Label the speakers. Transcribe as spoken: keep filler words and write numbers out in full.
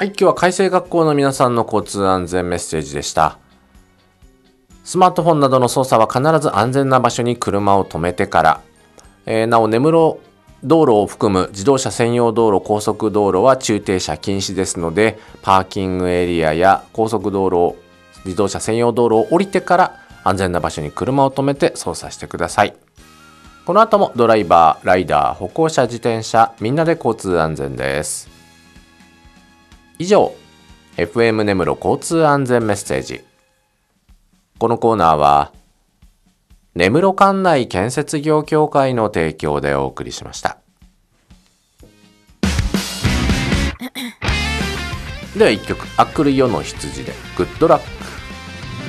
Speaker 1: はい、今日は開成学校の皆さんの交通安全メッセージでした。スマートフォンなどの操作は必ず安全な場所に車を止めてから、えー、なお根室道路を含む自動車専用道路、高速道路は駐停車禁止ですので、パーキングエリアや高速道路、自動車専用道路を降りてから安全な場所に車を止めて操作してください。この後もドライバー、ライダー、歩行者、自転車、みんなで交通安全です。以上、エフエム 根室交通安全メッセージ。このコーナーは根室管内建設業協会の提供でお送りしました。ではいっきょく、あくるよの羊でグッドラック。